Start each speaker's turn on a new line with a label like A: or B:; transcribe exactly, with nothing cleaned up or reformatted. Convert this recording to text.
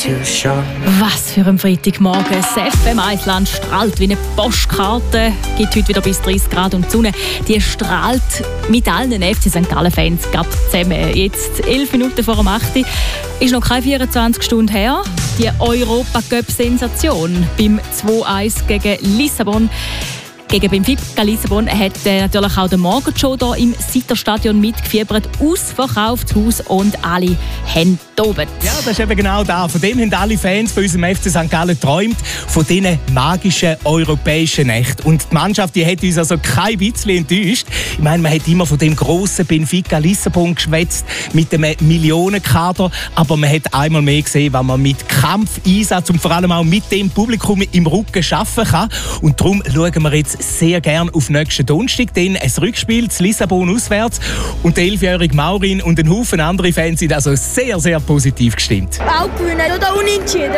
A: Was für ein Freitagmorgen. Das F M eins Land strahlt wie eine Postkarte. Es gibt heute wieder bis dreißig Grad und die Sonne, die strahlt mit allen F C Sankt Gallen-Fans zusammen. Jetzt elf Minuten vor dem acht ist noch keine vierundzwanzig Stunden her. Die Europa-Cup-Sensation beim zwei eins gegen Lissabon. Gegen Benfica Lissabon hat äh, natürlich auch der Morgenshow hier im Sitter-Stadion mitgefiebert. Ausverkauftes Haus und alle haben tobt.
B: Ja, das ist eben genau da. Von dem haben alle Fans von unserem F C Sankt Gallen geträumt. Von diesen magischen europäischen Nächten. Und die Mannschaft die hat uns also kein bisschen enttäuscht. Ich meine, man hat immer von dem grossen Benfica Lissabon geschwätzt mit dem Millionenkader. Aber man hat einmal mehr gesehen, was man mit Kampfeinsatz und vor allem auch mit dem Publikum im Rücken schaffen kann. Und darum schauen wir jetzt sehr gerne auf nächsten Donnerstag, dann ein Rückspiel zu Lissabon auswärts. Und die elfjährige Maurin und ein Haufen andere Fans sind also sehr, sehr positiv gestimmt.
C: Auch gewinnen oder unentschieden.